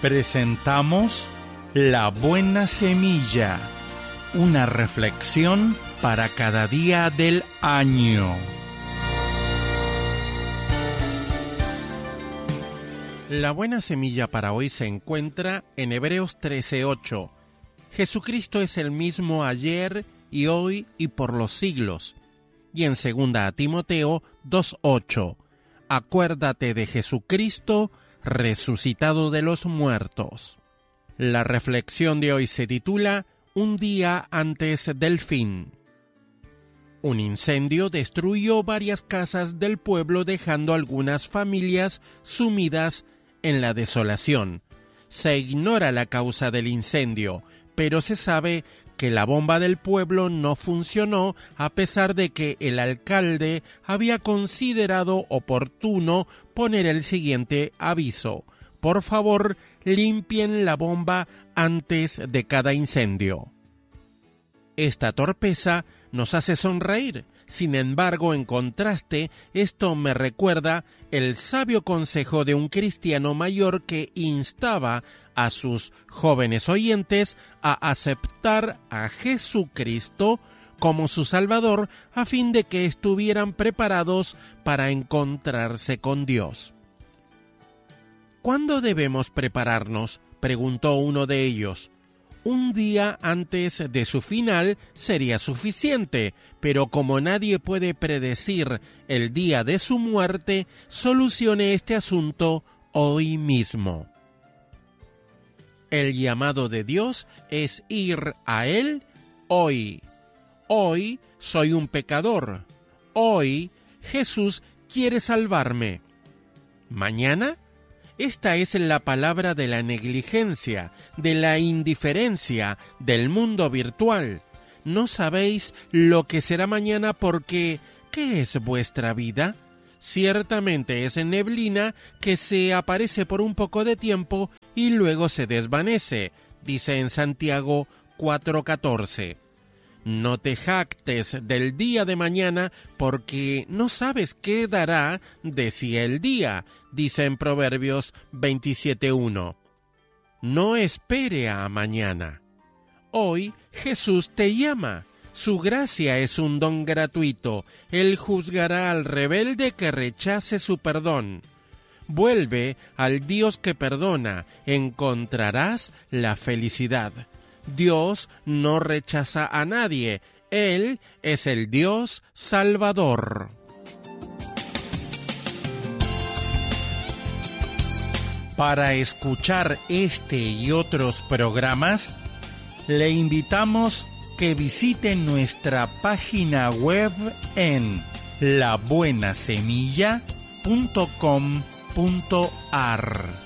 Presentamos La Buena Semilla, una reflexión para cada día del año. La buena semilla para hoy se encuentra en Hebreos 13:8. Jesucristo es el mismo ayer y hoy y por los siglos. Y en 2 Timoteo 2:8. Acuérdate de Jesucristo, resucitado de los muertos. La reflexión de hoy se titula Un día antes del fin. Un incendio destruyó varias casas del pueblo, dejando algunas familias sumidas en la desolación. Se ignora la causa del incendio, pero se sabe que la bomba del pueblo no funcionó a pesar de que el alcalde había considerado oportuno poner el siguiente aviso: por favor, limpien la bomba antes de cada incendio. Esta torpeza nos hace sonreír. Sin embargo, en contraste, esto me recuerda el sabio consejo de un cristiano mayor que instaba a sus jóvenes oyentes a aceptar a Jesucristo como su Salvador a fin de que estuvieran preparados para encontrarse con Dios. ¿Cuándo debemos prepararnos?, preguntó uno de ellos. Un día antes de su final sería suficiente, pero como nadie puede predecir el día de su muerte, solucione este asunto hoy mismo. El llamado de Dios es ir a Él hoy. Hoy soy un pecador. Hoy Jesús quiere salvarme. ¿Mañana? Esta es la palabra de la negligencia, de la indiferencia, del mundo virtual. No sabéis lo que será mañana porque ¿qué es vuestra vida? Ciertamente es neblina que se aparece por un poco de tiempo y luego se desvanece, dice en Santiago 4:14. No te jactes del día de mañana porque no sabes qué dará de sí el día, dice en Proverbios 27:1. No espere a mañana. Hoy Jesús te llama. Su gracia es un don gratuito. Él juzgará al rebelde que rechace su perdón. Vuelve al Dios que perdona. Encontrarás la felicidad. Dios no rechaza a nadie. Él es el Dios Salvador. Para escuchar este y otros programas, le invitamos que visite nuestra página web en labuenasemilla.com.ar.